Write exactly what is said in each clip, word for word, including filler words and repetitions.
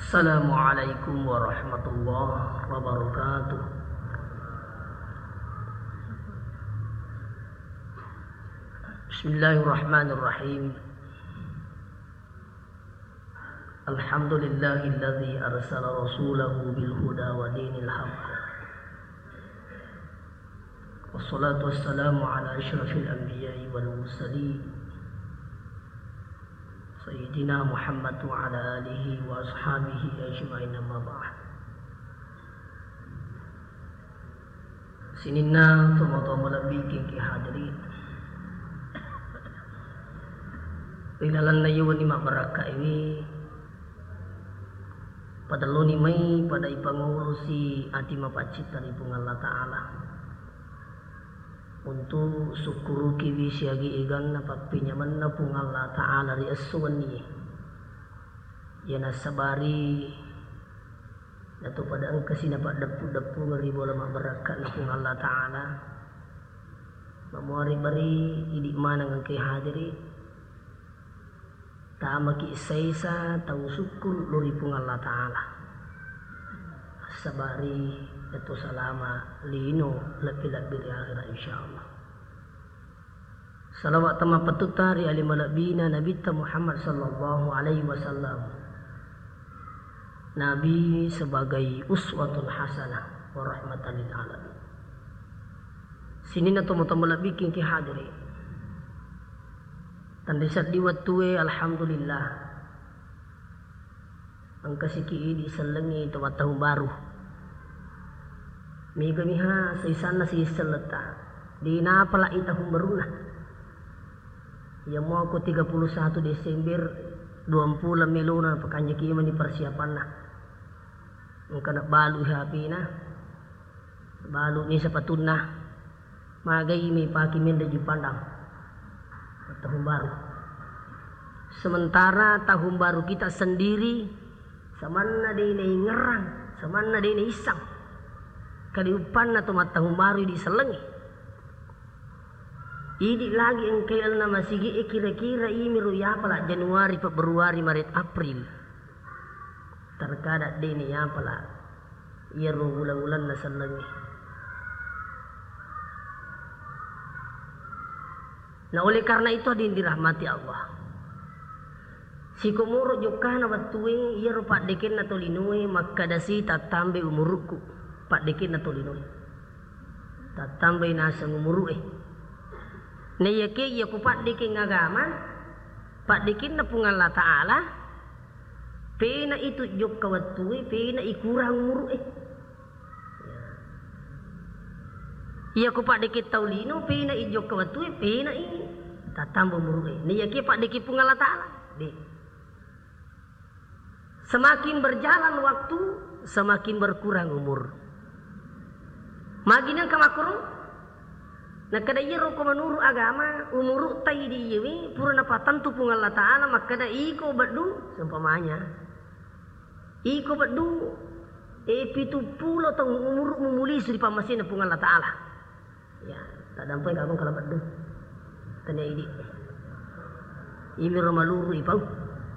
Assalamualaikum warahmatullahi wabarakatuh. Bismillahirrahmanirrahim. Alhamdulillahilladzi arsala rasulahu bil huda wa dinil haqq. Wassalatu wassalamu ala asyrafil anbiya'i wal mursalin Sayyidina Muhammad wa ala alihi wa ashabihi ajma'in, amma ba'd. Sinina tumo-tumo labikin ki hadirin. Pilalan na yun ni Mamaraka ini padalo ni may pada ipangulo si ati mapacita ni pung Allah Ta'ala untuk syukuru kiwi siagi igan na pagpinyaman na pung Allah Ta'ala ri asuan ni yan asabari nato pada ang kasi napadagpo-dagpo nga ribo lamang baraka na pung Allah Ta'ala mamuari bari idi manang ang kay hadiri tama ki isaysa tau syukur lori pung Allah Ta'ala sabari ito salama lino lapi-lapi di akhirat insyaallah. Salawat tama patutari ali malabina Nabi Muhammad sallallahu alaihi wasallam. Nabi sebagai uswatun hasanah wa rahmatan lil alamin. Sini na tumo-tumo labikin ki hadiri. Tandisat diwatue alhamdulillah. Ang kasiki di salengi tumat tahun baru. May gamiha sa isan na si salata. Di na pala itahong baruna. Yang mo ako tiga puluh satu Desember dua puluh miluna pakanya kiman ni persiapan na. Ang kanak balu happy na. Balu ni sa patun na. Magay may pakimin da pandang. Tahun baru. Sementara tahun baru kita sendiri samana di na ngerang, samana di na isang. Kaliupan na tumat tahun baru di selengi. Idi lagi ang kailan na masigi e kira-kira imiru ya pala Januari, Februari, Maret, April. Terkadang dini ya pala iero ulang-ulan na selengi. Nah oleh karena itu adin dirahmati Allah. Si kumuro juga na batuing iero pak dekin na tolinue makadasi tatambe umuruku. Pak dekin na tolinue. Tatambe na sa umuru eh. Na yake iya ku pak dekin ngagaman. Pak dekin na pung Allah Ta'ala. Pena itu jok kawatue. Pena ikurang umuru eh. Iya ku pak dekin taulino. Pena ijok kawatue. Pena i. Tatambe umuru eh. Na yake pak dekin pung Allah Ta'ala. Deh. Semakin berjalan waktu. Semakin berkurang umur. Maginan kamakuro na kada iro ko manuru agama umuru tay di yewi pura na patantu pung Allah Ta'ala makada iko badu seumpamanya iko badu e pitu pulo tong umuru mumuli suri pamasin pung Allah Ta'ala ya tak dampai kagong kala badu tanya idi imi romaluru ipau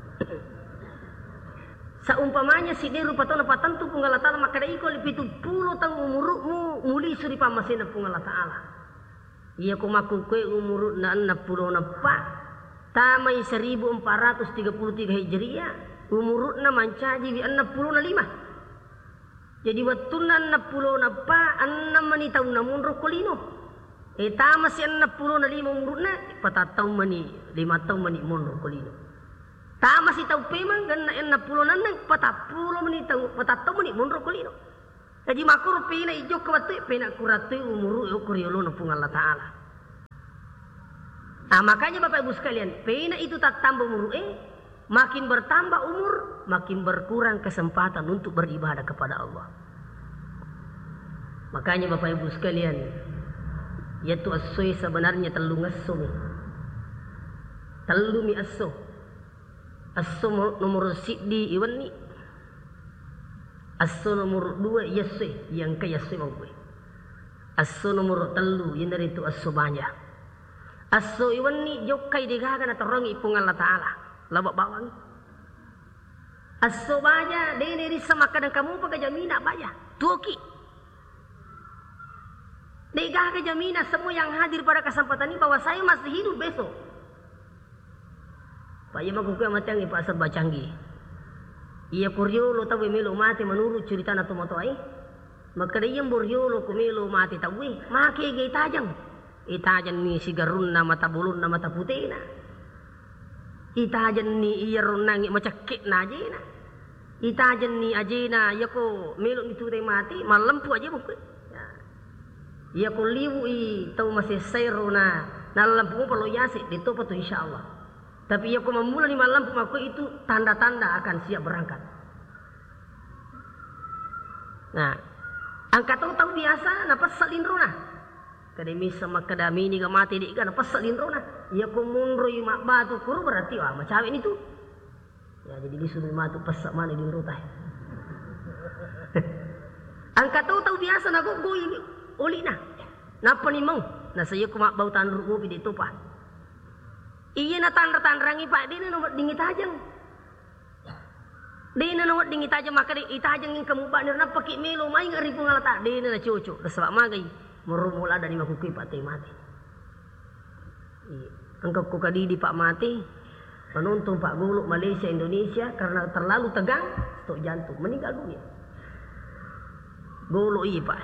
saumpamanya si deru patona patantu pung Allah Ta'ala maka iko lipitu pulo tang umurukmu muli suri pamasin pung Allah Ta'ala iya kumaku kue umuruk na enam puluh na pa tamay seribu empat ratus tiga puluh tiga hijriah umuruk na mancaji di enam puluh na lima jadi waktu na enam puluh na pa enam mani tahun na munro kolino eh tama si enam puluh na lima umuruk na patatau mani lima tahun mani munro kolino tama si tau pemang gan na enam puluh nanang patapulo menit tau patatau menit munro kolino. Jadi makur pina ijo kawatu pina kuratu umuru yo kuriolo no pung Allah Ta'ala. Ah makanya Bapak Ibu sekalian, pina itu tak tambah umur eh makin bertambah umur, makin berkurang kesempatan untuk beribadah kepada Allah. Makanya Bapak Ibu sekalian, yaitu asoi sebenarnya telu ngaso mi. Telu mi aso. Aso nomor sidi iwan ni. Aso nomor dua yaswe yang ke yaswe mau gue. Aso nomor telu yang dari itu aso banyak. Aso iwan ni jokai digagan atau rongi ipung Allah Ta'ala. Labak bawang. Aso baja dene di sama kadang kamu pakai jamina baja. Tuki. Dega ke jamina semua yang hadir pada kesempatan ini bahwa saya masih hidup besok. Pak ya maku kuya mati ang ipasar bacanggi. Iya kuryolo tawi melo mati menurut cerita na tumoto ay. Maka diyang buryolo kumelo mati tawi. Maki gay tajang. Itajan ni sigarun na mata bulun na mata putih na. Itajan ni iyaron nangi macakit na aja na. Itajan ni aja na yako melo ni tutay mati malampu aja buku. Ya ko liwu i tau masih sero na nalampu mo palo yasi dito pa to insyaallah. Tapi ya ko mamula ni malampu mako itu tanda-tanda akan siap berangkat. Nah, angkat tahu biasa na pasalin rona. Kada misa makadami ni ga mati di ka na pasalin rona. Ya ko munro i batu kuru berarti ah macawe itu. Ya jadi disuruh matu pasak mana di rota. Angkat tahu biasa na go goy uli na. Napa ni mau? Na saya kuma bau tanur mo dito pa. Iya na tanda-tandangi pak di na nomor dingit ajang. Di na nomor dingit ajang maka di itajang yung kamuba na pakai melo may ngari pungalata. Di na na cucu. Nasabak magay. Murumula dari makukuy patay mati. Angkap ko kadidi pak mati. Penonton Pak Guluk Malaysia Indonesia karena terlalu tegang stok jantung meninggal dunia. Guluk iya Pak.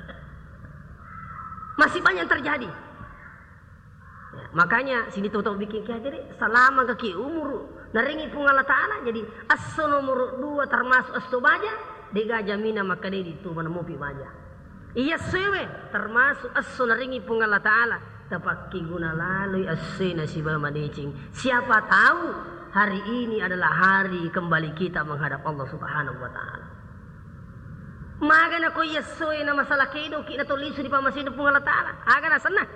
Masih banyak terjadi. Ya, makanya sini tahu-tahu bikin kehadirin selama kaki umur naringi pungala ta'ala jadi aso nomor dua termasuk aso baja dega jamina maka dia itu menemupi baja. Iya sewe termasuk aso naringi pungala ta'ala tapaki guna lalu asena si bamadecing. Siapa tahu hari ini adalah hari kembali kita menghadap Allah Subhanahu wa taala. Maga na ko yesoy na masalah kedo ki na tuliso di pamasin pungala taala. Aga na sana.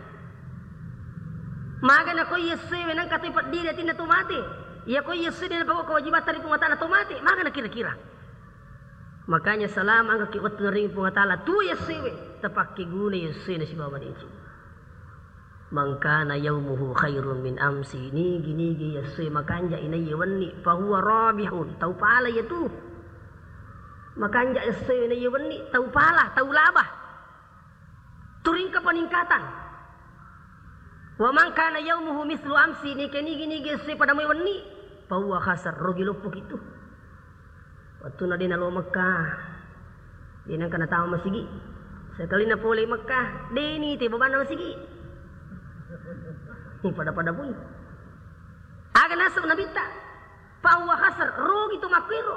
Maga na ko yesoy nang katipat diri tin na tumati. Ya ko yesoy na pagko kewajiban dari pungala taala tumati. Maga na kira-kira. Makanya salam ang kakiwat na ring pungala taala tu yesoy tapaki guna yesoy na si bamadecing. Mangkana yaumuhu khairun min amsi nigi nigi yasui makanja inay wani fahuwa rabihun tau pala yatu makanja yasui inay wani tau pala tau labah turing ke peningkatan wa mangkana yaumuhu mislu amsi nigi nigi nigi yasui pada may wani fahuwa khasar rugi lupuk itu waktu na din alo Mekah din ang kanatawa masigi sekali na pulay Mekah dini ti baban na masigi pada-pada pun aga nasab nabita pawa khasar rugi itu makiro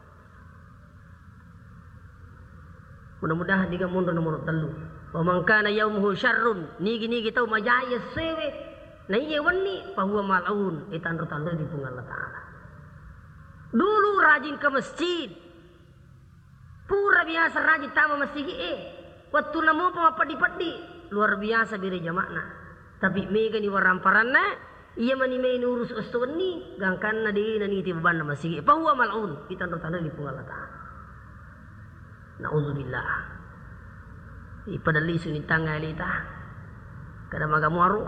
mudah-mudahan diga mundur nomor telu wa man kana yaumuhu syarrun nigi-nigi tau majaya sewe na iya wani pahuwa mal'un itanru-tanru di pungan Allah Ta'ala dulu rajin ke masjid pura biasa rajin tama masjid eh waktu namo pemapadi-padi luar biasa bire jamakna tapi mega ni waramparanna iya mani may nurus ustuni gangkan na di naniti baban na masigi pahuwa mal'un itanru-tanru di pungan Allah Ta'ala naudzubillah ipadali sunit tangalita kada magamuaro.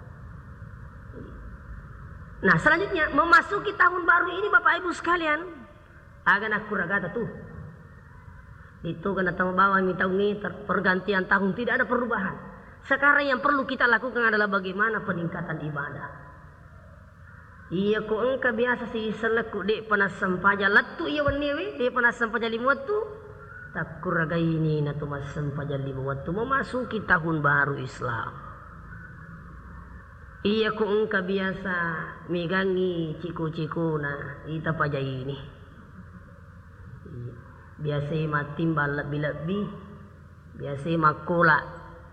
Nah selanjutnya memasuki tahun baru ini Bapak Ibu sekalian agan aku ragata tuh itu kena tahu bawa minta ngiter pergantian tahun tidak ada perubahan. Sekarang yang perlu kita lakukan adalah bagaimana peningkatan ibadah. Iya ko engka biasa si seleku dek panas sampaja latu iya wanewe dek panas sampaja limuatu tak kuraga ini na tumas sampaja limuatu memasuki tahun baru Islam. Iya ko engka biasa megangi ciku-ciku na ita paja ini. Biasa matimbal lebih-lebih biasa makola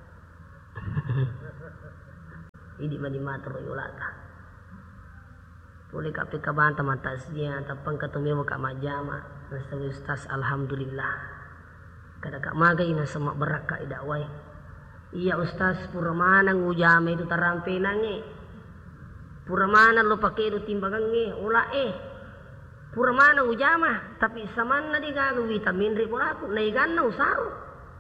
ini mani matro yulata boleh kape kabanta matasnya tapang ketemu mo kamajama nasa ustaz alhamdulillah kada ka magay na sama baraka idaway iya ustaz puramanang ujame itu tarampe nange puramanan lo pakai itu timbangan nge ula eh puramanang ujama tapi saman na di gago vitamin ri aku naigan na usaro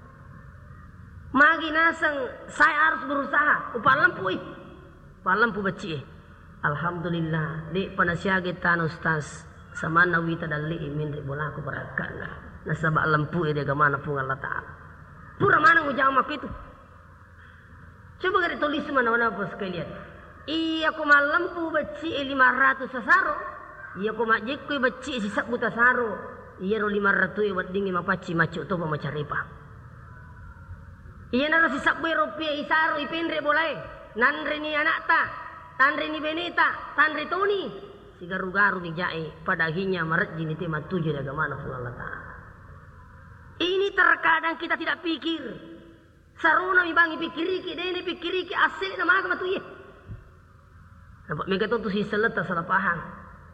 magi nasang saya harus berusaha upah lampu eh upah lampu beci eh alhamdulillah di panasya kita ustaz sama nawita dalli imin ribola aku barakana nasaba lampu ide gamana pung Allah Ta'ala pura mana ujama itu coba gak ditulis mana-mana bos sekalian iya ko malampu beci lima ratus sasaro iya ko majikku beci sisak buta saro iya ro lima ratus buat dingi mapaci macu to macaripa iya naro sisak buy rupiah isaro ipendre boleh nanre ni anak ta tanre ni beneta tanre toni si garu-garu ni jae pada akhirnya marji ni tema tujuh daga mana pun Allah Ta'ala ini terkadang kita tidak pikir saruna mi bangi pikiriki dene pikiriki asli na maga matuye nampak mega tu si seleta salah paham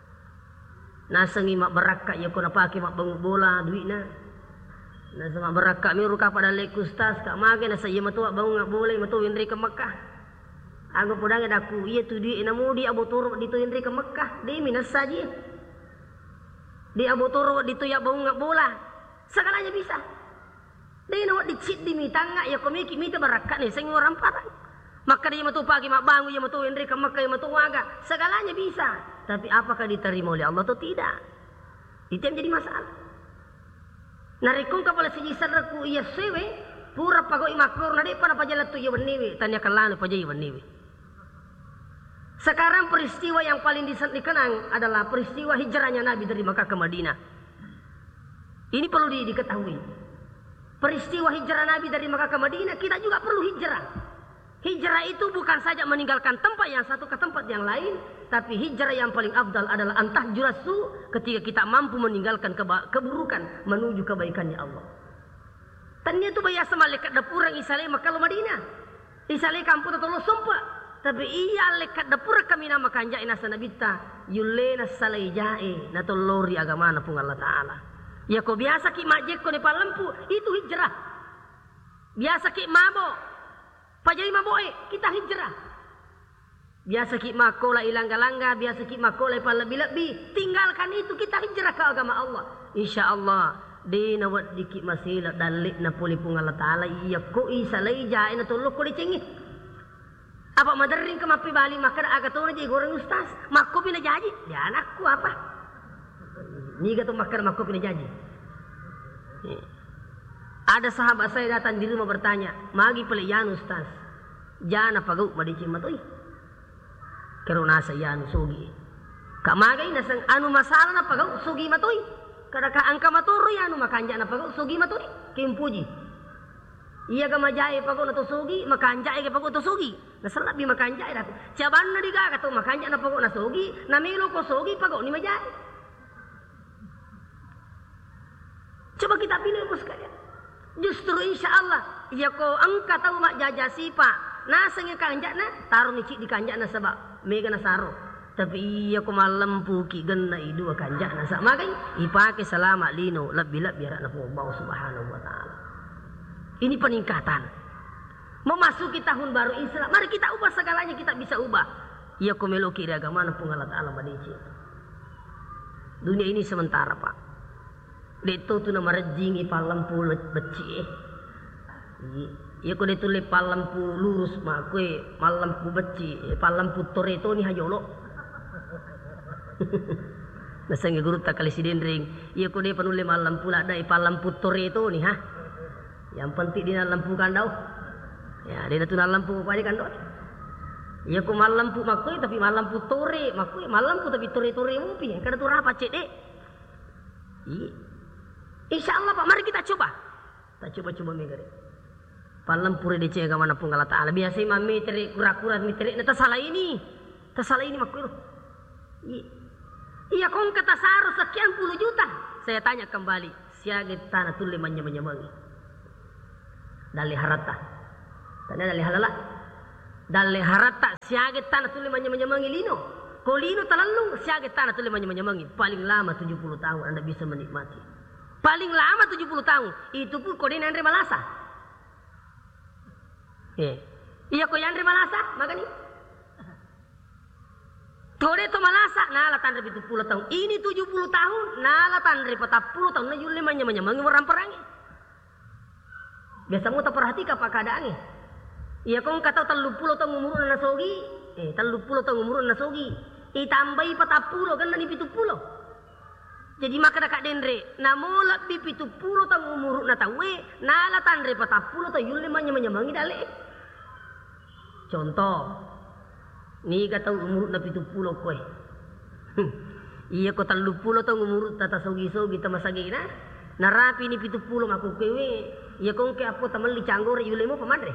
nasangi mak beraka ya ko napake mak bangu bola duitna nasa mak beraka mi ruka pada lekustas ka mage nasa iya matu bangu ngak boleh matu indri ke Mekah aku podang daku iya tu di namudi abu turu dito indri ke Mekah di minas saja di abu turu dito ya bangu ngak bola segalanya bisa dia nak dicit di mitanga ya komiki mita barakat ni sengi orang parang maka dia matu pagi mak bangun ya matu indri ke Mekah ya matu waga segalanya bisa tapi apakah diterima oleh Allah atau tidak itu yang jadi masalah narikung kapala si sadarku iya sewe pura pagoi makor na depan apa jalan tu ya beniwi tanya kalane pa jai beniwi sekarang peristiwa yang paling dikenang adalah peristiwa hijrahnya Nabi dari Makkah ke Madinah ini perlu di, diketahui peristiwa hijrah Nabi dari Makkah ke Madinah kita juga perlu hijrah hijrah itu bukan saja meninggalkan tempat yang satu ke tempat yang lain tapi hijrah yang paling afdal adalah antah jurasu ketika kita mampu meninggalkan keba- keburukan menuju kebaikannya Allah tanya itu biasa malaikat dapur yang isalai Makkah Madinah isalai kampung atau lo sumpah tapi iya lekat dapur kami nama kanjai nasa nabita yulena salai jae na tolori agama na pung Allah Ta'ala ya ko biasa ki majek ko ni palampu itu hijrah biasa ki mabo pajai maboe kita hijrah biasa ki makola ilangga-langga biasa ki makola palabi-labi tinggalkan itu kita hijrah ke agama Allah insyaallah di nawat dikit masih dalik na puli pung Allah Ta'ala iya ko isalai jae na tolok ko dicengi apa madaring kemapi bali maka agak tahu aja goreng ustaz makko pina jaji ya anakku apa ni gato makar makko pina jaji ada sahabat saya datang di rumah bertanya magi pelian ustaz jana pagau madici matoi karena saya anu sugi kak magai nasang anu masalah na pagau sugi matoi kada ka angka maturu ya anu makanja na pagau sugi matoi kimpuji iya ga majai pagau na to sugi makanja ga pagau to sugi nasalab bi makanja ida caban na diga ka to makanja na pagau na sugi na milo ko sugi pagau ni majai coba kita pilih bos kalian justru insyaallah iya ko angka tahu mak jajasi pak nasang kanja na taruh ni cik di kanja na sabab mega na saro tapi iya ko malam puki genna idu kanja na sa magai ipake salama lino lebih lebih biar na po Allah Subhanahu wa taala ini peningkatan memasuki tahun baru Islam mari kita ubah segalanya kita bisa ubah iya ko meloki agama na pung Allah Ta'ala madici dunia ini sementara pak dito tu na marajing ipalampu beci iya ko dito le palampu lurus ma kue malampu beci palampu toreto ni hayolo nasang guru ta kali sidendring iya ko de panule malampu la dai palampu toreto ni ha yang penting di lampu kandau ya dia tu lampu apa dia kandau ya ko malampu makoi tapi malampu tore makoi malampu tapi tore-tore mupi kada tu rapa cek dek insyaallah Pak mari kita coba kita coba-coba megare palampu de cek agama pun Allah Ta'ala biasa imam meter kura-kura meter na salah ini salah ini makoi iya kong kata saro sekian puluh juta saya tanya kembali siaga tanah tulle manya-manyamangi dali harata tanya dali halala dali harata siaga tanah tuli manya-manyamangi lino ko lino talalung siaga tanah tuli manya-manyamangi paling lama tujuh puluh tahun anda bisa menikmati paling lama tujuh puluh tahun itu pun kode Andre Malasa eh iya ko Andre Malasa makani kode to Malasa nala Andre tujuh puluh tahun ini tujuh puluh tahun nala Andre empat puluh tahun na yule manya-manyamangi orang perangi biasa mu tak perhatikan apa keadaannya iya kong kata talu puluh tahun umurun nasogi eh talu puluh tahun umurun nasogi itambai patapuluh kan nani pitu puluh Jadi maka dak dendre namola pipitu pulo tang umur na tawe nala tandre patapulo ta yule manya manyamangi dale. Contoh ni kata umur na pitu pulo koe. Iya ko talu pulo tang umur tata sogi-sogi ta masagi na. Narapi ni pitu pulo maku kewe. Iya kong ke apo tamal li canggore yule mo pamadre.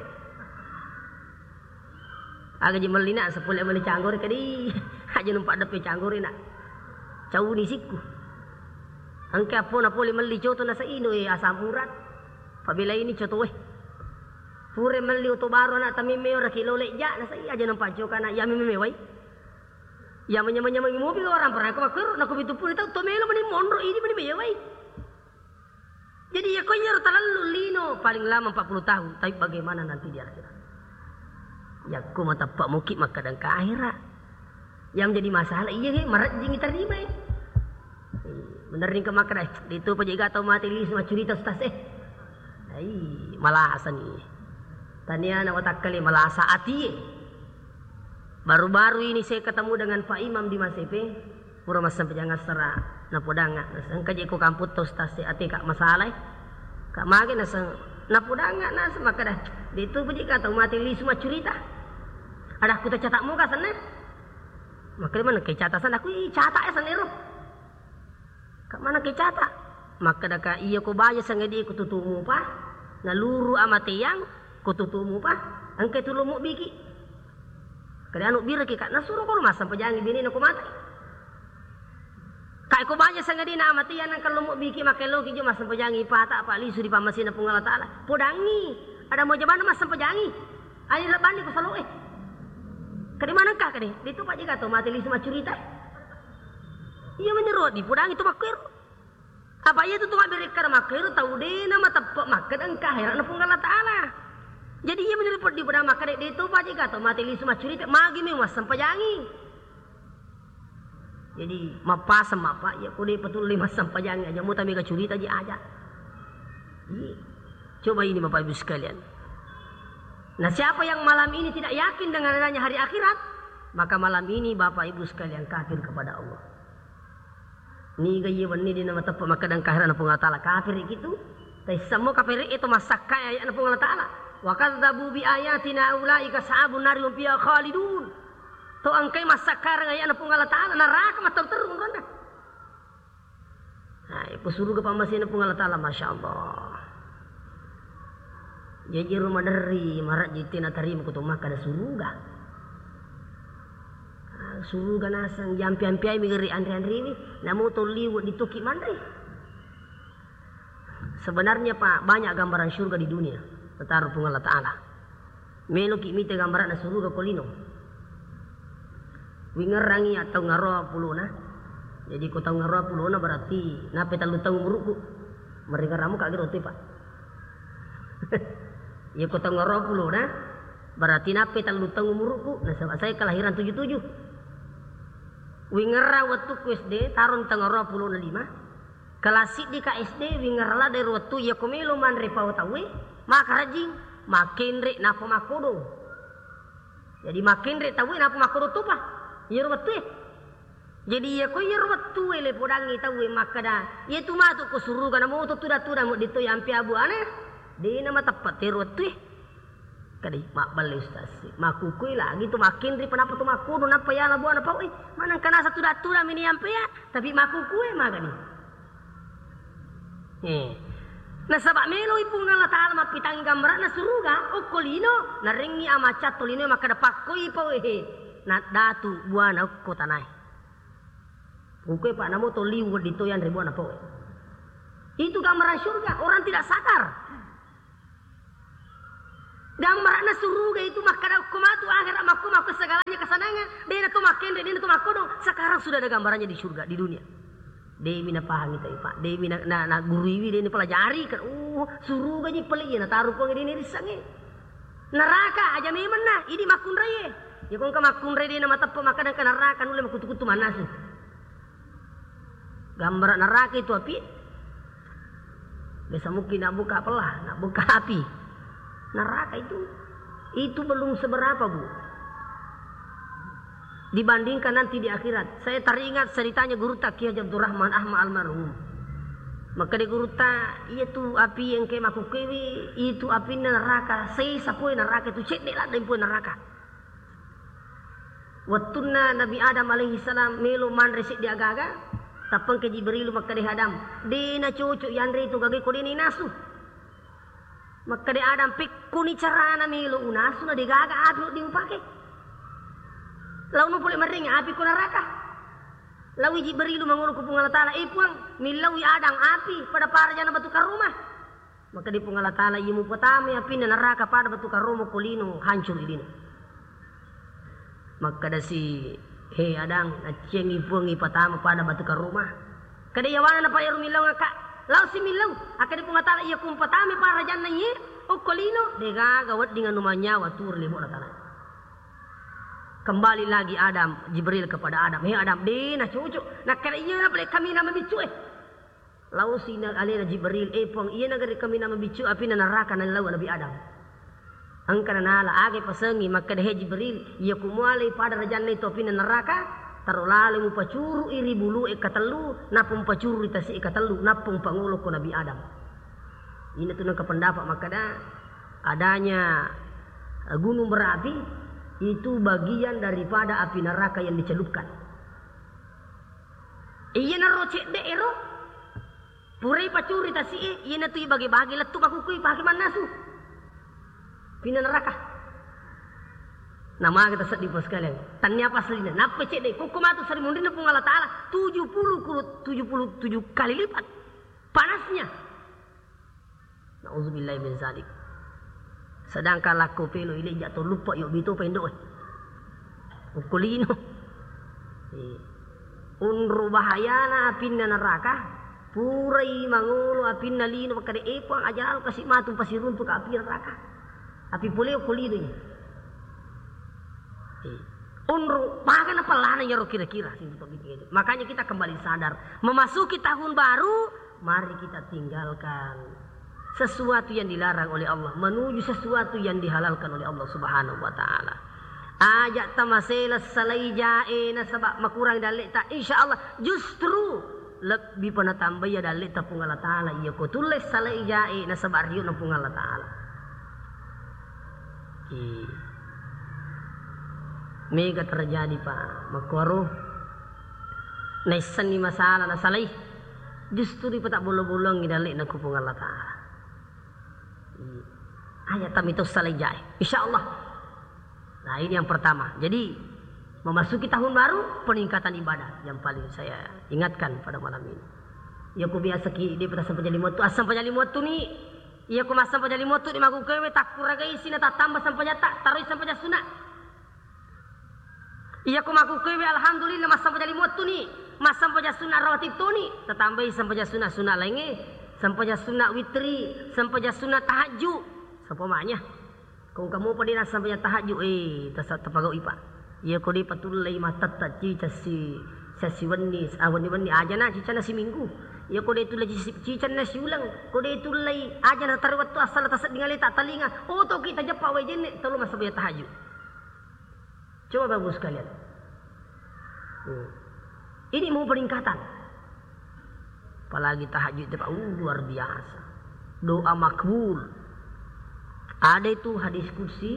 Aga je melina sepuluh meli canggore kadi. Aja numpak depe canggore nak. Cau ni sikku. Angke apo na poli meli coto na sa ino e asam urat. Pabila ini coto weh. Pure meli oto baro na tamime ora kilo leja na sa iya aja numpak joka na ya mime wai. Ya menyamanya-nyamang mobil orang pernah aku makir nak bitu pun itu tomelo meni mondro ini meni me wai. Jadi ya kau nyer terlalu lino paling lama empat puluh tahun. Tapi bagaimana nanti di akhirat? Ya kau mata pak mukib maka dan ke akhirat. Yang menjadi masalah iya ke marat jingi terima. Bener ni ke maka dah. Itu penjaga atau mati li semua cerita stas eh. Ai malah asan ni. Tania nak watak kali malah asa ati. Baru-baru ini saya ketemu dengan Pak Imam di Masepe. Pura masam pejangan serah. Napodanga nasang kaje ko kamput to stase ati kak masalah kak mage nasang napodanga nas maka dah dito puji kata mati li semua cerita ada aku catat muka sana maka mana ke catatan aku i catak ya sanero kak mana ke catak maka dah ka iya ko baya sangedi ko tutumu pa naluru amate yang ko tutumu pa angke tulumu biki kada anu bira ke kak nasuro ko masam pejangi bini na ko mati. Kaya ko banyak sangat di nama tiyan ang kalumok biki makelo kijo masam pajangi pata apa lisu di pamasin na pungala taala. Podangi ada mo jaban masam pajangi. Ani labani ko salo eh. Kadi mana ka kadi? Dito pa jiga to mati lisu macurita. Iya menyerot di podangi to makir. Apa iya tu tu ngabiri kar makir tau de na matapok makir ang kahira na pungala taala. Jadi iya menyerot di podang makir dito pa jiga to mati lisu macurita magi mi masam pajangi. Jadi mapasam apa ya kude betul lima sampai jangan aja muta mega curita aja aja. Coba ini Bapak Ibu sekalian. Nah siapa yang malam ini tidak yakin dengan adanya hari akhirat, maka malam ini Bapak Ibu sekalian kafir kepada Allah. Ni gaya bani di nama tepat maka dan kahir na pungal taala kafir gitu. Tapi semua kafir itu masakai ayat na pungal taala. Wa kadzabu bi ayatina ulaika sahabun nari hum fiha khalidun. To angkai masakar ngayan na pungala taala neraka matur terung ronda. Nah, ipo surga pamasin na pungala taala masyaallah. Jadi rumah dari marat jiti na tarim kutumah kada surga. Ah, surga nasang jampi-jampi migeri andri-andri ini namu to liwat dituki mandri. Sebenarnya Pak banyak gambaran surga di dunia. Taruh pungala taala. Melo ki mite gambaran na surga kolino. Wingerangi atau ngaroa puluna. Jadi kau tahu ngaroa puluna berarti nape talu tahu muruku. Mereka ramu kagak roti Pak. Ya kau tahu ngaroa puluna berarti nape talu tahu muruku. Nah sebab saya kelahiran tujuh tujuh. Wingera waktu ku S D tarun tengah ngaroa puluna lima. Kelasik di K S D wingerala dari waktu ya komelo man repau tawe maka rajing makin re napa makodo. Jadi makin re tawe napa makodo tu Pak. Yer watu jadi ya ko yer watu ele podangi tawe makada ye tu matu ko suruga na mo to tuda-tuda mo dito yampi abu ane di nama tepat yer watu kadi mak bali ustaz makukui lagi tu makin ri panapa tu makudu napa ya labu ana pau eh manang kana sa tuda-tuda mini yampi ya tapi makukui magani eh na sabak melo ipungala taala mapitangi gambaran na suruga o kolino na ringi amacat tolino makada pakoi pau eh na datu buana ko tanay. Ukay pa namo to liwat dito yan ribuan po. Itu gambaran surga, orang tidak sadar. Gambaran na surga itu makada kumatu akhir amaku maku segalanya kesanangan. Dia tu makin dia tu makodo. Sekarang sudah ada gambarannya di surga di dunia. Dewi na paham itu Pak. Dewi na na, na guru ini pelajari kan. Oh, surga ni peli na taruh ko ini risange. Neraka aja memang nah, ini makun raya. Ya kung kamakun redi na mata pemakanan ka neraka nule makutu-kutu manas. Gambar neraka itu api. Bisa mungkin nak buka pelah, nak buka api. Neraka itu itu belum seberapa Bu. dibandingkan nanti di akhirat. Saya teringat ceritanya guru tak Kiai Abdul Rahman Ahmad almarhum. Maka di guru tak, itu api yang kayak maku kewi, itu api neraka. Saya sapoi neraka itu cedek lah dan pun neraka. Wattuna Nabi Adam alaihi salam melu man resik di agaga, tapang ke Jibril maka di Adam. Di na cucu yandri itu gagi ko di nasu. Maka di Adam pik kuni carana melu unasu na di gaga api di upake. Lau nu pulih mering api ko neraka. Lawi Jibril mangulu ku Allah Ta'ala ipuang milawi Adam api pada para jana batu karumah. Maka di Allah Ta'ala imu petami api na neraka pada batu karumah kulino hancur idin. Maka da si he Adam acieng ipuang ipatama pada batu karumah. Kada yawana na payaru milaw nga ka. Lau si milaw aka di Allah Ta'ala iya kum petami para jana ye o kulino dega gawat dengan numanya watur limu Allah Ta'ala. Kembali lagi Adam, Jibril kepada Adam. Hei Adam, dina cucu. Nak kena iya na boleh kami nama bicu eh. Lalu si alina Jibril, eh pong iya na gari kami nama bicu api na neraka na lawa Nabi Adam. Angkana nala age pasengi maka dehe Jibril, iya kumualay pada rajan na ito api na neraka. Tarolali mo pacuru iri bulu ikatelu, napong pacuru itasi ikatelu, napong pangulo ko Nabi Adam. Ini tuh kependapat maka da adanya gunung berapi. Itu bagian daripada api neraka yang dicelupkan. Iya na rocek de ero. Purai pacuri tasi e, iya na tuh bagi-bagi letu makukui pakai manasu. Pina neraka. Nama kita sedih bos kalian. Tanya apa selina? Napa cek de? Kukumatu sari mundina pun Allah Ta'ala tujuh puluh tujuh kali lipat panasnya. Nauzubillahi min zalik. Sedangkan laku pelo ini jatuh lupa yuk bitu pendok eh. Ukulino. Unru bahayana apinna neraka. Purai mangulu apinna lino maka de epang ajal kasih matu pasir untuk api neraka. Api pulih ukulino ini. Unru bahkan apa lana ya kira-kira. Makanya kita kembali sadar. Memasuki tahun baru, mari kita tinggalkan sesuatu yang dilarang oleh Allah menuju sesuatu yang dihalalkan oleh Allah Subhanahu wa taala. Ajak tamasela salai jae na sabab makurang dalik ta insyaallah justru lebih pernah tambah ya dalik ta pung Allah taala iya ko tulis salai jae na sabab riu na pung Allah taala. Ki mega terjadi Pak makwaru naisan ni masalah na salai justru di petak bolong-bolong dalik na kupung Allah taala. Ayat tam itu salajai insyaallah. Nah ini yang pertama. Jadi memasuki tahun baru peningkatan ibadah yang paling saya ingatkan pada malam ini. Ya ku biasa ki di peta sampai jadi motu asam panjali motu ni. Ya ku masam panjali motu di maku kewe tak kuragai sina tak tambah sampai tak taruh sampai sunat. Iya ku maku kewe alhamdulillah masam panjali motu ni. Masam panjali sunat rawatib tu ni. Tertambahi sampai sunat sunat lainnya. Sampai sunat witri, sampai sunat tahajud. Sapamanya kung kamu padina sampai tahajud eh tasat tapagaw ipa iya ko di patulay matata cica si sa si wanis awan ni wani aja na cica na si minggu iya ko di tulay cica na si ulang ko di tulay aja na tarwat tu asal tasat ningali tak talinga oh to kita japa we jenne tolu masabay tahajud. Coba bagus kalian. Hmm. Ini mau peningkatan. Apalagi tahajud itu uh, luar biasa. Doa makbul. Ada itu hadis kursi,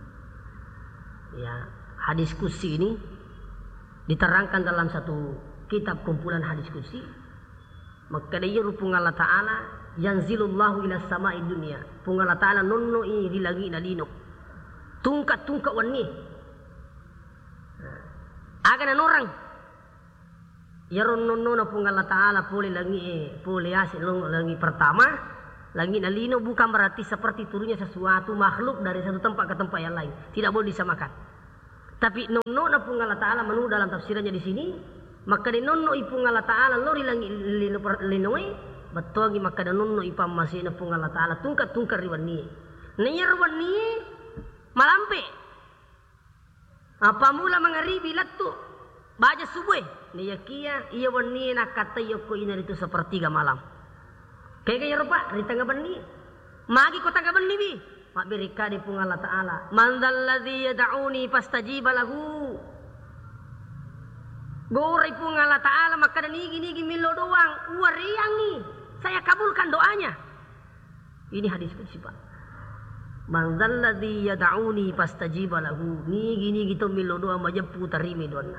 ya hadis kursi ini diterangkan dalam satu kitab kumpulan hadis kursi. Maka dia rupung Allah Ta'ala yanzilullahu ila sama'i dunia. Pung Allah Ta'ala nonno ini di lagi na linok. Tungkat tungkat wani. Aga na orang. Ya ron nonno na pung Allah Ta'ala puli lagi puli asin lagi pertama. Langit dan lino bukan berarti seperti turunnya sesuatu makhluk dari satu tempat ke tempat yang lain. Tidak boleh disamakan. Tapi nono na pung Allah Ta'ala menurut dalam tafsirannya di sini. Maka di nono ipung Allah Ta'ala lori langit linoi. Betul maka di nono ipam masih na pung Allah Ta'ala tungkat-tungkat riwan ni. Niyar wan ni malampe. Apa mula mengaribi latu. Baca subuh. Niyakia iya wan ni nak kata yoko ini itu sepertiga malam. Kaya kaya rupa, di tangga bani. Magi ko tangga bani bi. Mak birika di pung Allah Ta'ala. Man dzalladzi yad'uni fastajiba lahu. Gorai pun Allah Ta'ala maka dan nigi-nigi milo doang. Wariang nih. Saya kabulkan doanya. Ini hadis kunci Pak. Man dzalladzi yad'uni fastajiba lahu. Nigi-nigi to milo doa majepu tarimi doana.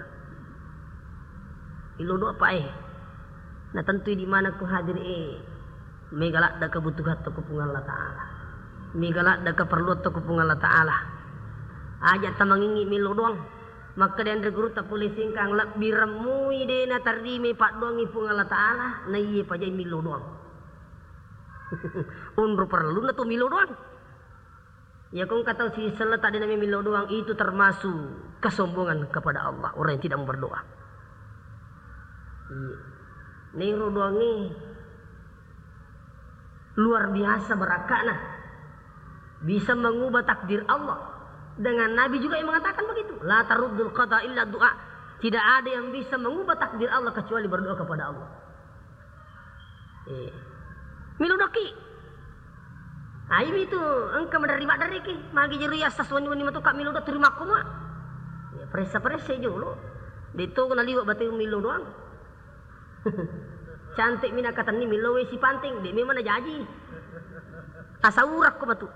Milo doa apa eh? Nah tentu di mana ku hadir eh. Megalak da kebutuhan to kupung Allah Ta'ala. Megalak da keperluan to kupung Allah Ta'ala. Aja tamangingi milo doang. Maka dan reguru tak boleh singkang lak biramui de na tarimi pak doang ipung Allah Ta'ala na iye pajai milo doang. Unru perlu na tu milo doang. Ya kung kata si salat tadi nami milo doang itu termasuk kesombongan kepada Allah orang yang tidak mau berdoa. Iya. Nero doang ni luar biasa berakana bisa mengubah takdir Allah. Dengan Nabi juga yang mengatakan begitu. La taruddul qada illa doa. Tidak ada yang bisa mengubah takdir Allah kecuali berdoa kepada Allah. Eh. Miludoki. Ayo itu engkau menerima dari ki. Magi jeri asas wani-wani matuka miludo terima kuma. Ya presa-presa dulu. Dito ko naliwa batu milu doang. Cantik mina kata ni milu si panting. Di memang jadi. Asaurak ko batu.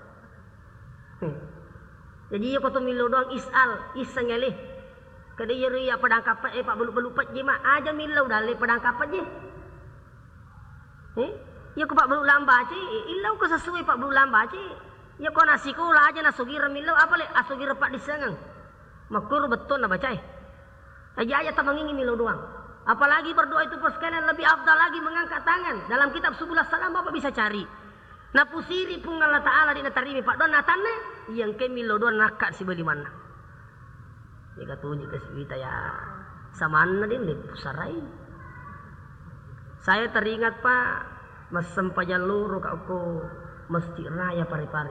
Jadi ya koto milo doang isal isang ngelih. Kada yeri ya padang kapat eh pak beluk-belupat je mak aja milo dale padang kapat je. Eh? Ya ko pak beluk lamba je, ilau ko sesuai pak beluk lamba je. Ya ko nasi ko lah aja nasugira milo apa le asugira pak disengang. Makur betul na bacai. Aja aja tamangingi milo doang. Apalagi berdoa itu persekalian lebih afdal lagi mengangkat tangan. Dalam kitab Subulus Salam Bapak bisa cari. Na pusiri pun Allah Ta'ala di natarimi pak doa natane yang kemi lodoan nakat si beli mana. Jika tunjuk ke kita ya sama anda din di pusarai. Saya teringat pak masem pajalur kau mesti raya pari-pari.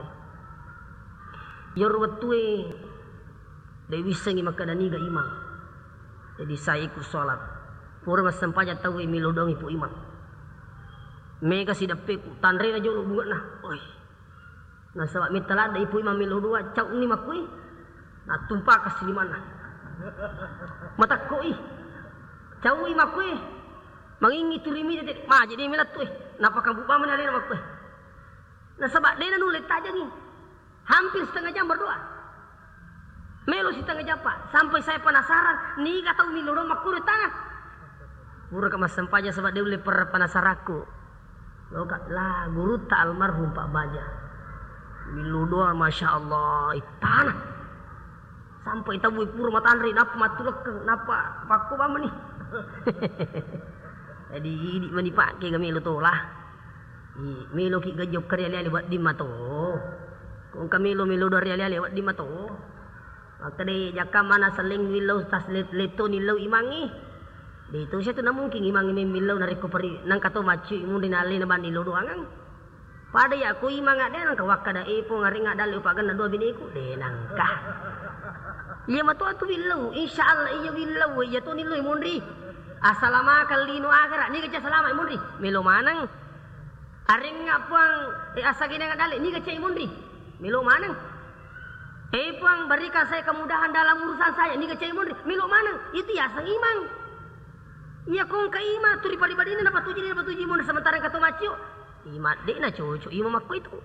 Yorwetue dewi sengi makadani ga imam. Jadi saya ikut sholat. Pura masem pajat tahu imi lodong ipu imam. Mega si dapeku tanre na jolo bunga na. Oi. Na sabab mitala da ipu imam milo dua cau ni makui. Na tumpah ka sini mana. Mata koi. Cau i makui. Mangingi turimi de ma jadi milat tu. Napa kan buba mana le makui. Na sabab de na nulit aja ni. Hampir setengah jam berdoa. Melo setengah jam pak. Sampai saya penasaran. Ni ka tau milo do makuri tanah. Pura ka masampaja sabab de ule per penasaraku. Lokat lah guru tak almarhum Pak Baja. Milu doa masya Allah tanah. Sampai tahu pura matandri napa matulak napa paku bama ni. Jadi ini mani pakai kami lu tu lah. Milu ki gajok karya liali buat di mato. Kung kami lu milu dari liali buat di mato. Maka deh jaka mana seling milu tas leto nilau imangi. Dito siya to na mungkin imang imimilaw na reko pari nang kato machu imun dinali na banilo doangang. Pada ya aku imang nga den kawak kada ipo nga ringa dali upagan na dua biniku denang ka. Iya mato atu bilaw insyaallah iya bilaw iya to nilo imundri. Asalama kalino agara ni kaca salama imundri. Milo manang. Aring nga puang e asagi nga dali ni kaca imundri. Milo manang. Eh puang berikan saya kemudahan dalam urusan saya ni kaca imundri. Milo manang itu ya sang imang. Iya kong ka ima tu ripadi-padi na dapat tuji na dapat tuji mo na sementara kato macio. Ima de na cucu ima makko itu.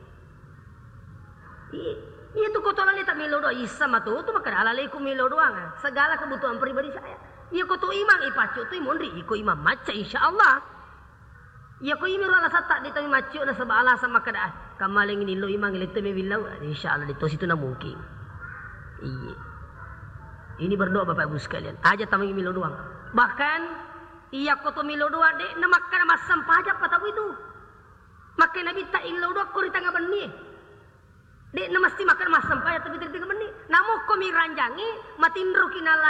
Iya tu kotoran ni tak milo doa isa matu tu maka alalay ko milo doang. Segala kebutuhan pribadi saya. Iya ko tu imang ipacu tu imondri iko ima maca insyaallah. Iya ko imi rala sata di tami macio na sa baala sa makada. Kamaling ni lo imang ilito mi bilaw insyaallah dito situ na mungkin. Iya. Ini berdoa Bapak Ibu sekalian. Aja tamang milo doang. Bahkan iya ko to milo doa de na makana masam pajak pataw itu. Makai nabi ta ilo doa ko rita nga banni. De na masti makan masam pajak tapi rita nga banni. Namo ko mi ranjangi matindro kinala